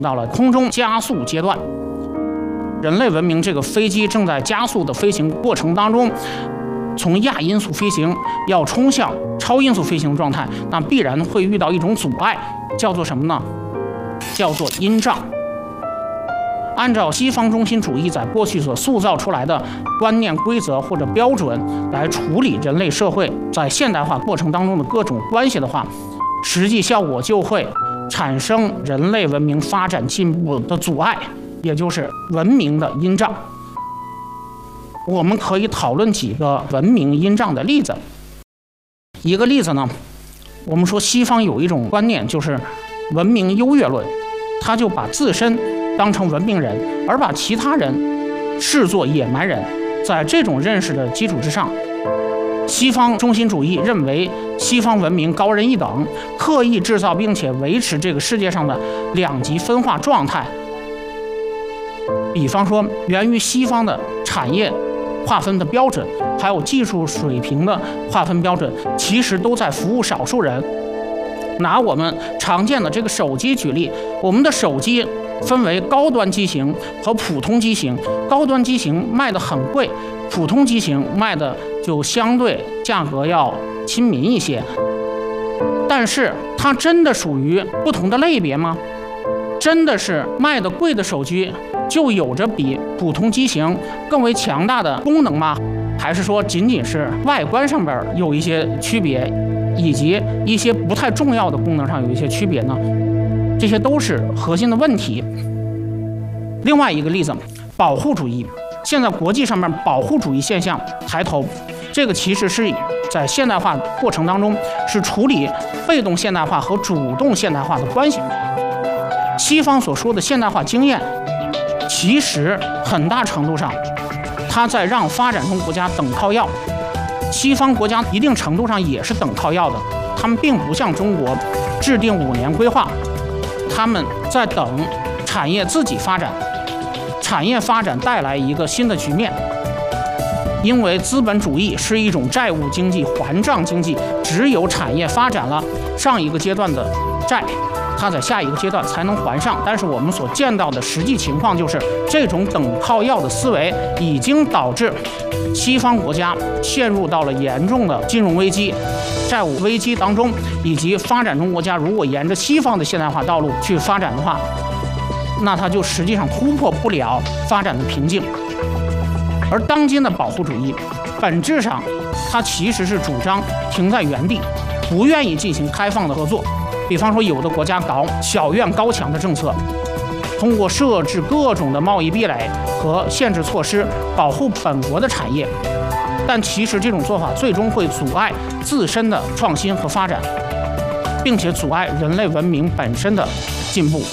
到了空中加速阶段。人类文明这个飞机正在加速的飞行过程当中，从亚音速飞行要冲向超音速飞行状态，那必然会遇到一种阻碍，叫做什么呢？叫做音障。按照西方中心主义在过去所塑造出来的观念、规则或者标准来处理人类社会在现代化过程当中的各种关系的话，实际效果就会产生人类文明发展进步的阻碍，也就是文明的音障。我们可以讨论几个文明音障的例子。一个例子呢，我们说西方有一种观念，就是文明优越论，他就把自身当成文明人，而把其他人视作野蛮人。在这种认识的基础之上，西方中心主义认为西方文明高人一等，刻意制造并且维持这个世界上的两极分化状态。比方说，源于西方的产业划分的标准，还有技术水平的划分标准，其实都在服务少数人。拿我们常见的这个手机举例，我们的手机分为高端机型和普通机型，高端机型卖得很贵，普通机型卖的就相对价格要亲民一些。但是它真的属于不同的类别吗？真的是卖得贵的手机就有着比普通机型更为强大的功能吗？还是说仅仅是外观上边有一些区别，以及一些不太重要的功能上有一些区别呢？这些都是核心的问题。另外一个例子，保护主义。现在国际上面保护主义现象抬头，这个其实是在现代化过程当中是处理被动现代化和主动现代化的关系。西方所说的现代化经验，其实很大程度上它在让发展中国家等靠要。西方国家一定程度上也是等靠要的，他们并不像中国制定5年规划，他们在等产业自己发展，产业发展带来一个新的局面。因为资本主义是一种债务经济、还账经济，只有产业发展了上一个阶段的债，它在下一个阶段才能还上。但是我们所见到的实际情况就是，这种等靠要的思维已经导致西方国家陷入到了严重的金融危机、债务危机当中，以及发展中国家如果沿着西方的现代化道路去发展的话，那它就实际上突破不了发展的瓶颈。而当今的保护主义，本质上它其实是主张停在原地，不愿意进行开放的合作。比方说，有的国家搞小院高墙的政策，通过设置各种的贸易壁垒和限制措施保护本国的产业，但其实这种做法最终会阻碍自身的创新和发展，并且阻碍人类文明本身的进步。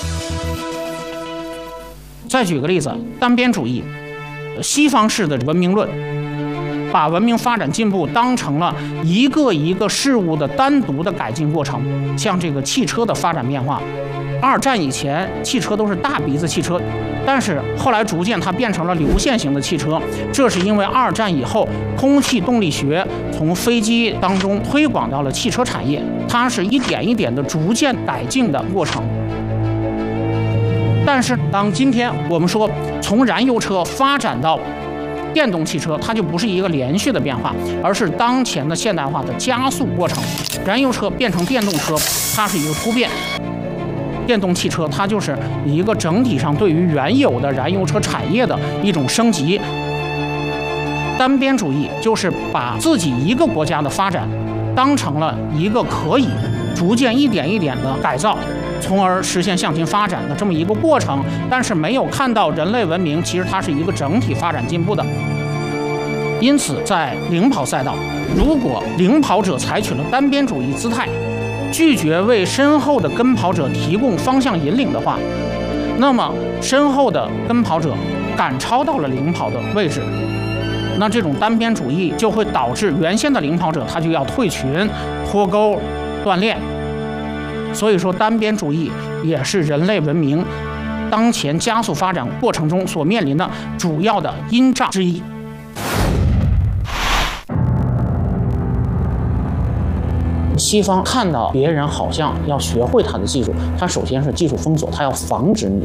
再举个例子，单边主义。西方式的文明论把文明发展进步当成了一个一个事物的单独的改进过程，像这个汽车的发展变化。2战以前，汽车都是大鼻子汽车，但是后来逐渐它变成了流线型的汽车，这是因为2战以后空气动力学从飞机当中推广到了汽车产业，它是一点一点的逐渐改进的过程。但是当今天我们说从燃油车发展到电动汽车，它就不是一个连续的变化，而是当前的现代化的加速过程。燃油车变成电动车，它是一个突变；电动汽车它就是一个整体上对于原有的燃油车产业的一种升级。单边主义就是把自己一个国家的发展当成了一个可以逐渐一点一点的改造，从而实现向前发展的这么一个过程，但是没有看到人类文明其实它是一个整体发展进步的。因此在领跑赛道，如果领跑者采取了单边主义姿态，拒绝为身后的跟跑者提供方向引领的话，那么身后的跟跑者赶超到了领跑的位置，那这种单边主义就会导致原先的领跑者他就要退群、脱钩、锻炼。所以说，单边主义也是人类文明当前加速发展过程中所面临的主要的因障之一。西方看到别人好像要学会他的技术，他首先是技术封锁，他要防止你